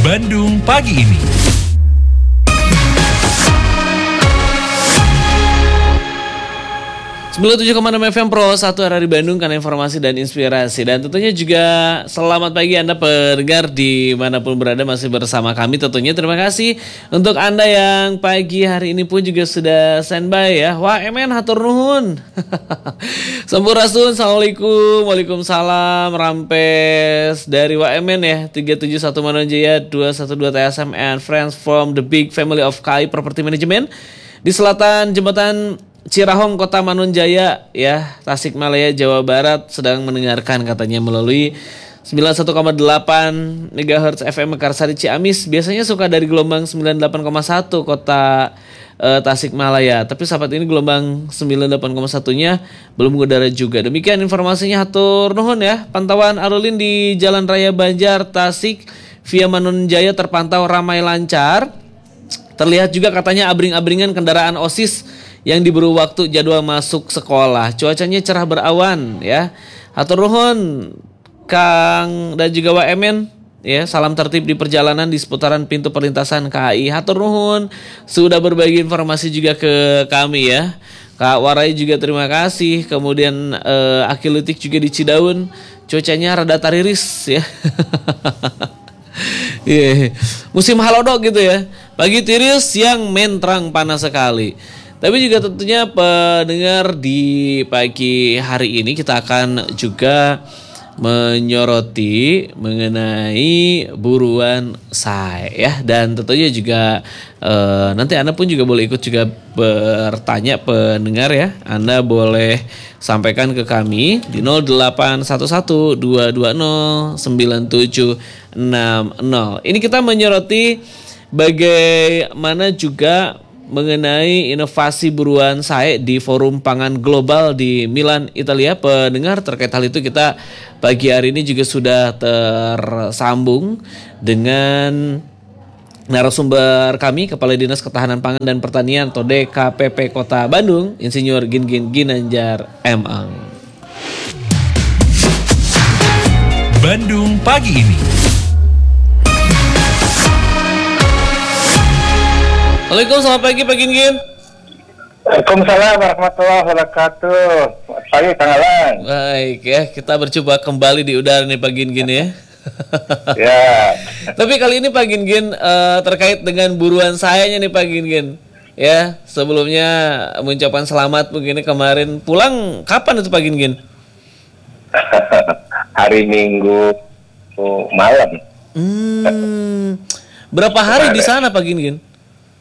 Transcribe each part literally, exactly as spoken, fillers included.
Bandung pagi ini. sembilan puluh tujuh koma enam F M Pro satu R R I Bandung, karena informasi dan inspirasi. Dan tentunya juga selamat pagi Anda pendengar dimanapun berada, masih bersama kami tentunya. Terima kasih untuk Anda yang pagi hari ini pun juga sudah standby ya. Wah emen hatur nuhun. Sampurasun, assalamualaikum, waalaikumsalam. Rampes dari W M N ya, tiga tujuh satu Manonjaya dua satu dua T S M and friends from the big family of K I Property Management di selatan jembatan Cirahong, Kota Manonjaya ya, Tasikmalaya, Jawa Barat, sedang mendengarkan katanya melalui sembilan puluh satu koma delapan megahertz F M Mekarsari Ciamis. Biasanya suka dari gelombang sembilan puluh delapan koma satu Kota eh, Tasikmalaya, tapi sahabat ini gelombang sembilan puluh delapan koma satu-nya belum mengudara juga. Demikian informasinya, hatur nuhun ya. Pantauan arus lintas di Jalan Raya Banjar Tasik via Manonjaya terpantau ramai lancar. Terlihat juga katanya abring-abringan kendaraan OSIS yang diberi waktu jadwal masuk sekolah. Cuacanya cerah berawan ya. Hatur nuhun Kang dan juga W M N ya. Salam tertib di perjalanan di seputaran pintu perlintasan K I. Hatur nuhun sudah berbagi informasi juga ke kami ya. Kak Warai juga terima kasih. Kemudian eh, Akilutik juga di Cidaun. Cuacanya rada tariris ya. Yeah. Musim halodok gitu ya. Pagi tiris, siang mentrang panas sekali. Tapi juga tentunya pendengar, di pagi hari ini kita akan juga menyoroti mengenai buruan sae ya. Dan tentunya juga e, nanti Anda pun juga boleh ikut juga bertanya pendengar ya. Anda boleh sampaikan ke kami di nol delapan satu satu dua dua nol sembilan tujuh enam nol. Ini kita menyoroti bagaimana juga mengenai inovasi buruan sae di Forum Pangan Global di Milan, Italia. Pendengar, terkait hal itu kita pagi hari ini juga sudah tersambung dengan narasumber kami, Kepala Dinas Ketahanan Pangan dan Pertanian atau D K P P Kota Bandung, Insinyur Gin-Gin Ginanjar M Ang. Bandung pagi ini. Assalamualaikum, selamat pagi Pak Gin-Gin. Waalaikumsalam warahmatullahi wabarakatuh. Selamat pagi Kang Alan. Baik ya, kita berjumpa kembali di udara nih Pak Gin-Gin ya. Ya. Tapi kali ini Pak Gin-Gin uh, terkait dengan buruan sayanya nih Pak Gin-Gin. Ya, sebelumnya mengucapkan selamat begini, kemarin pulang kapan itu Pak Gin-Gin? Hari Minggu oh, malam. Hmm. Berapa hari di sana Pak Gin-Gin?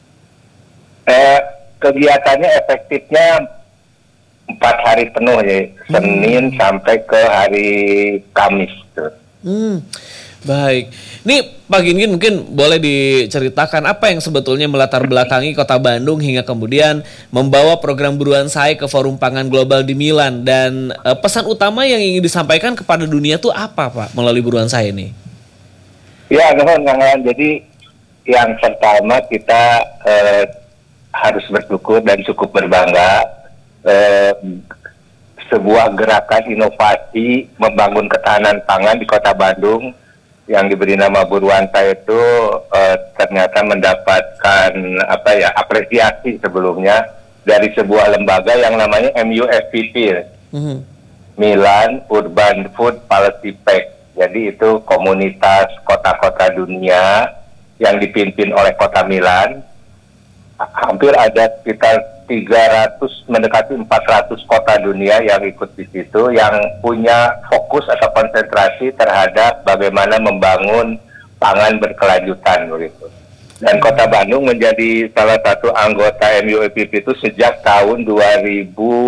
Eh, kegiatannya efektifnya empat hari penuh ya, Senin hmm. sampai ke hari Kamis. Tuh. Hmm, baik. Ini Pak Gin-Gin mungkin boleh diceritakan apa yang sebetulnya melatar belakangi Kota Bandung hingga kemudian membawa program buruan sae ke Forum Pangan Global di Milan, dan uh, pesan utama yang ingin disampaikan kepada dunia tuh apa Pak melalui buruan sae ini? Ya, nuhun Kang Alan. Jadi yang pertama kita eh, harus bersyukur dan cukup berbangga, eh, sebuah gerakan inovasi membangun ketahanan pangan di Kota Bandung yang diberi nama buruan sae itu eh, ternyata mendapatkan apa ya apresiasi sebelumnya dari sebuah lembaga yang namanya M U F P P, mm-hmm. Milan Urban Food Policy Pact. Jadi itu komunitas kota-kota dunia yang dipimpin oleh Kota Milan. Hampir ada sekitar tiga ratus mendekati empat ratus kota dunia yang ikut di situ, yang punya fokus atau konsentrasi terhadap bagaimana membangun pangan berkelanjutan begitu. Dan Kota Bandung menjadi salah satu anggota M U F P P itu sejak tahun dua ribu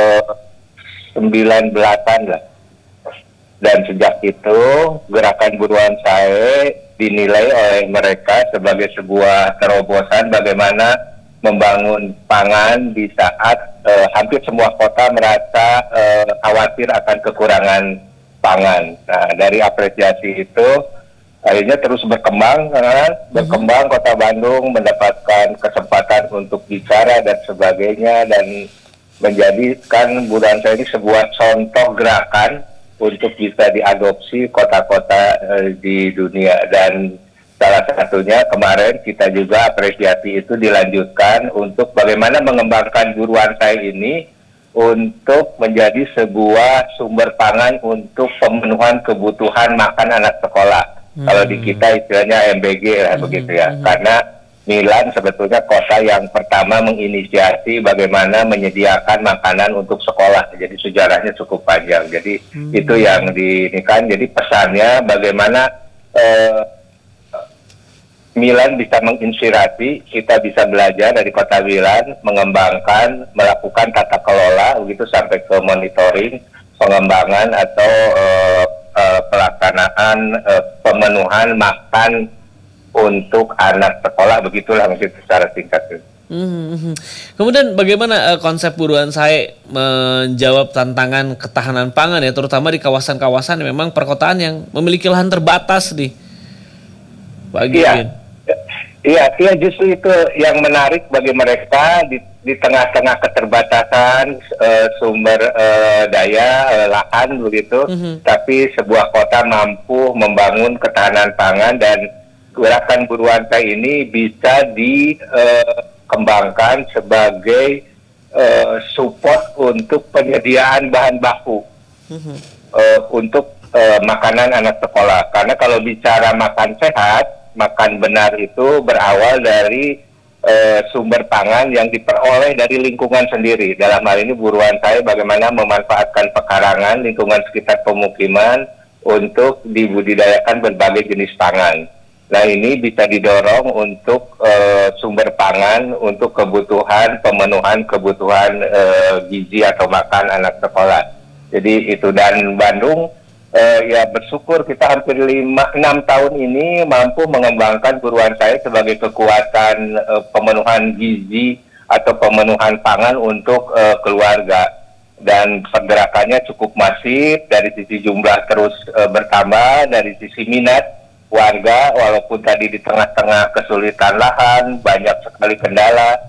sembilan belasan lah. Dan sejak itu gerakan buruan sae dinilai oleh mereka sebagai sebuah terobosan bagaimana membangun pangan di saat eh, hampir semua kota merasa eh, khawatir akan kekurangan pangan. Nah, dari apresiasi itu akhirnya terus berkembang, kan? berkembang Kota Bandung mendapatkan kesempatan untuk bicara dan sebagainya, dan menjadikan buruan sae ini sebuah contoh gerakan untuk bisa diadopsi kota-kota eh, di dunia. Dan Salah satunya kemarin kita juga apresiasi itu dilanjutkan untuk bagaimana mengembangkan buruan saya ini untuk menjadi sebuah sumber pangan untuk pemenuhan kebutuhan makan anak sekolah. Hmm. Kalau di kita istilahnya M B G lah, hmm. begitu ya. Hmm. Karena Milan sebetulnya kota yang pertama menginisiasi bagaimana menyediakan makanan untuk sekolah. Jadi sejarahnya cukup panjang. Jadi hmm. itu yang di ini kan. Jadi pesannya bagaimana eh, Milan bisa menginspirasi, kita bisa belajar dari kota Milan, mengembangkan, melakukan tata kelola, begitu sampai ke monitoring, pengembangan atau uh, uh, pelaksanaan uh, pemenuhan makan untuk anak sekolah, begitulah mungkin secara singkat. Hmm. Kemudian bagaimana uh, konsep buruan saya menjawab tantangan ketahanan pangan ya, terutama di kawasan-kawasan yang memang perkotaan yang memiliki lahan terbatas nih, Pak Givin? Iya, iya justru itu yang menarik bagi mereka di, di tengah-tengah keterbatasan uh, sumber uh, daya uh, lahan begitu, mm-hmm. tapi sebuah kota mampu membangun ketahanan pangan dan gerakan buruan saya ini bisa dikembangkan uh, sebagai uh, support untuk penyediaan bahan baku mm-hmm. uh, untuk uh, makanan anak sekolah. Karena kalau bicara makan sehat, makan benar itu berawal dari e, sumber pangan yang diperoleh dari lingkungan sendiri. Dalam hal ini buruan saya bagaimana memanfaatkan pekarangan lingkungan sekitar pemukiman untuk dibudidayakan berbagai jenis pangan. Nah ini bisa didorong untuk e, sumber pangan untuk kebutuhan pemenuhan kebutuhan e, gizi atau makan anak sekolah. Jadi itu, dan Bandung Uh, ya bersyukur kita hampir lima enam tahun ini mampu mengembangkan buruan saya sebagai kekuatan uh, pemenuhan gizi atau pemenuhan pangan untuk uh, keluarga, dan pergerakannya cukup masif dari sisi jumlah terus uh, bertambah, dari sisi minat warga walaupun tadi di tengah-tengah kesulitan lahan banyak sekali kendala.